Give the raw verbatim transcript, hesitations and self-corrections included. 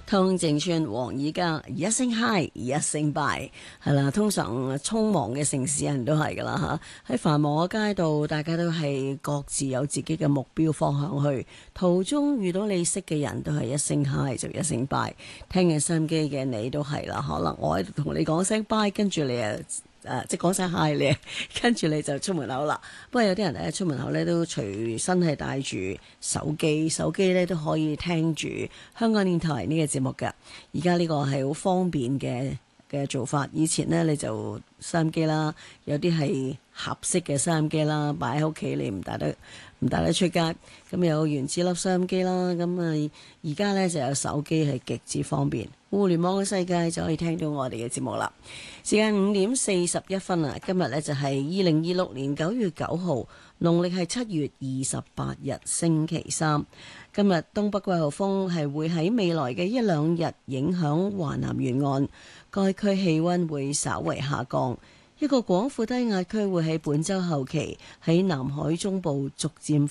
通正村黃爾嘉，一聲嗨，一聲拜，係啦。通常匆忙嘅城市人都係噶啦吓，喺繁忙嘅街道，大家都係各自有自己嘅目標方向去。途中遇到你識嘅人都係一聲嗨就一聲拜。聽緊收音機嘅你都係啦，可能我喺度同你講聲拜，跟住你啊〜誒、啊，即係講聲嗨你，跟住你就出門口啦。不過有啲人咧出門口咧都隨身係帶住手機，手機咧都可以聽住香港電台呢個節目㗎。而家呢個係好方便嘅嘅做法。以前呢，你就收音機啦，有啲係盒式嘅收音機啦，擺喺屋企你唔帶得唔帶得出街。咁有原子粒收音機啦，咁啊而家呢就有手機係極之方便。互聯網嘅世界就可以聽到我哋嘅節目啦。時間五點四十一分啊！今日呢就係二零二六年九月九號，農曆係七月二十八日星期三。今日東北季候風係會喺未來嘅一兩日影響華南沿岸，該區氣溫會稍為下降。一個廣闊低壓區會喺本週後期喺南海中部逐漸